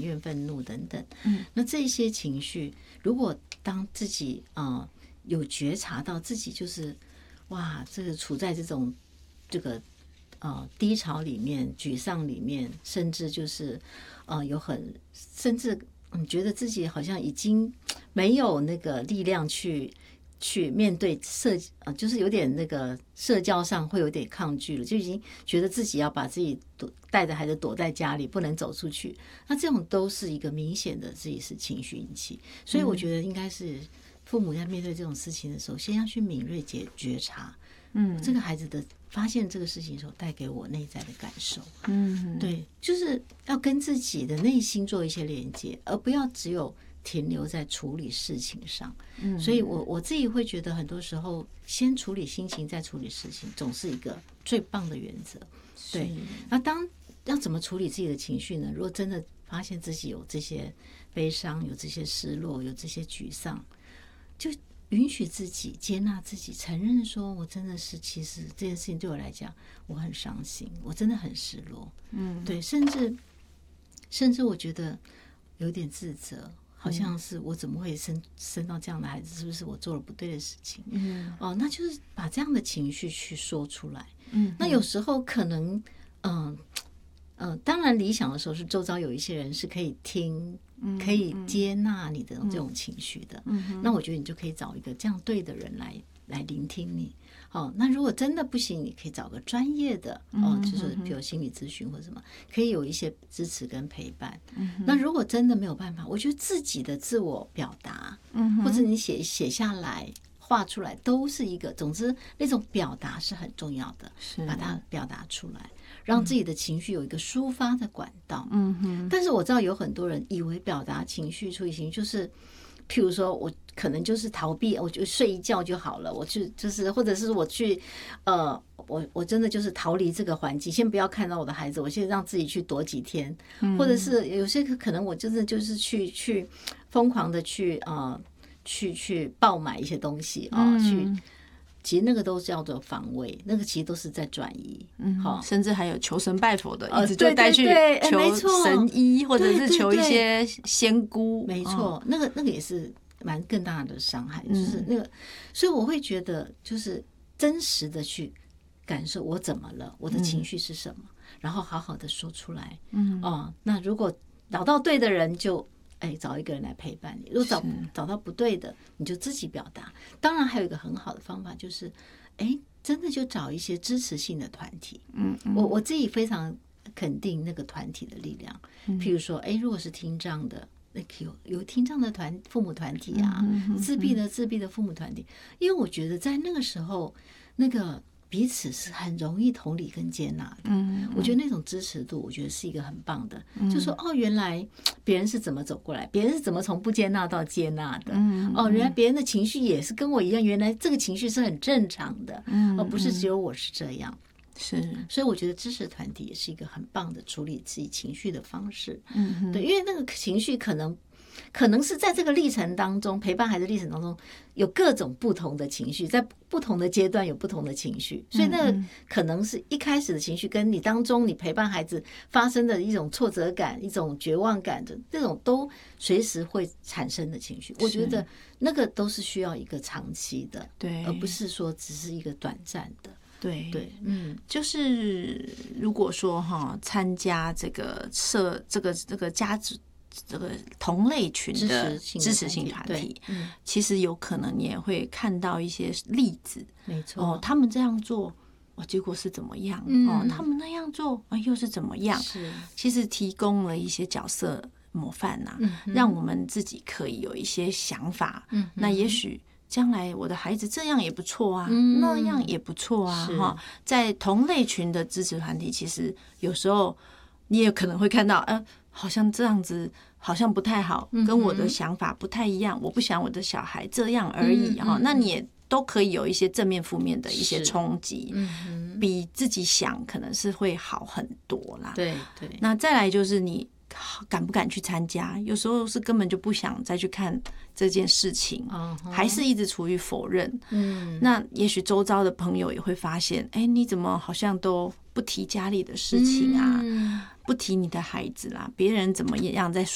怨、愤怒等等。那这些情绪，如果当自己有觉察到自己就是哇，这个处在这个低潮里面、沮丧里面，甚至就是甚至觉得自己好像已经没有那个力量去面对就是有点那个社交上会有点抗拒了，就已经觉得自己要把自己带着孩子躲在家里，不能走出去。那这种都是一个明显的自己是情绪引起，所以我觉得应该是父母在面对这种事情的时候，先要去敏锐觉察，这个孩子的发现这个事情的时候带给我内在的感受，对，就是要跟自己的内心做一些连接，而不要只有停留在处理事情上。所以我自己会觉得很多时候先处理心情再处理事情总是一个最棒的原则。对，那要怎么处理自己的情绪呢？如果真的发现自己有这些悲伤，有这些失落，有这些沮丧，就允许自己接纳自己，承认说我真的是其实这件事情对我来讲我很伤心，我真的很失落，对，甚至我觉得有点自责，好像是我怎么会生到这样的孩子，是不是我做了不对的事情？那就是把这样的情绪去说出来。那有时候可能当然理想的时候是周遭有一些人是可以听，可以接纳你的这种情绪的。那我觉得你就可以找一个这样对的人来聆听你。那如果真的不行，你可以找个专业的就是比如心理咨询或者什么，可以有一些支持跟陪伴。那如果真的没有办法，我觉得自己的自我表达，或者你写下来画出来都是一个，总之那种表达是很重要的，把它表达出来，让自己的情绪有一个抒发的管道。但是我知道有很多人以为表达情绪、处理情绪就是譬如说我可能就是逃避，我就睡一觉就好了，我去就是或者是我去我真的就是逃离这个环境，先不要看到我的孩子，我先让自己去躲几天，或者是有些可能我真的就是去疯狂的去爆买一些东西其实那个都叫做防卫，那个其实都是在转移， 甚至还有求神拜佛的，一直就带去求神医，或者是求一些仙姑， 没错，那个也是蛮更大的伤害，就是那个，所以我会觉得就是真实的去感受我怎么了，我的情绪是什么，然后好好的说出来。那如果找到对的人就找一个人来陪伴你，如果找到不对的，你就自己表达。当然还有一个很好的方法就是真的就找一些支持性的团体。我自己非常肯定那个团体的力量。譬如说如果是听障的，有听障的父母团体啊，自闭的父母团体，因为我觉得在那个时候那个彼此是很容易同理跟接纳的。我觉得那种支持度我觉得是一个很棒的，就说原来别人是怎么走过来，别人是怎么从不接纳到接纳的，原来别人的情绪也是跟我一样，原来这个情绪是很正常的，而不是只有我是这样。所以我觉得支持团体也是一个很棒的处理自己情绪的方式。对，因为那个情绪可能是在这个历程当中，陪伴孩子历程当中有各种不同的情绪，在不同的阶段有不同的情绪，所以那个可能是一开始的情绪跟你当中你陪伴孩子发生的一种挫折感、一种绝望感的这种都随时会产生的情绪，我觉得那个都是需要一个长期的，对，而不是说只是一个短暂的。 对，就是如果说参加这个家族这个同类群的支持性团体，其实有可能你也会看到一些例子， 没错， 他们这样做结果是怎么样，他们那样做又是怎么样，其实提供了一些角色模范让我们自己可以有一些想法，那也许将来我的孩子这样也不错啊，那样也不错啊，在同类群的支持团体，其实有时候你也可能会看到好像这样子好像不太好，跟我的想法不太一样，我不想我的小孩这样而已，那你也都可以有一些正面负面的一些冲击，比自己想可能是会好很多啦。 对， 那再来就是你敢不敢去参加，有时候是根本就不想再去看这件事情，还是一直处于否认。那也许周遭的朋友也会发现，你怎么好像都不提家里的事情啊，不提你的孩子啦，别人怎么样在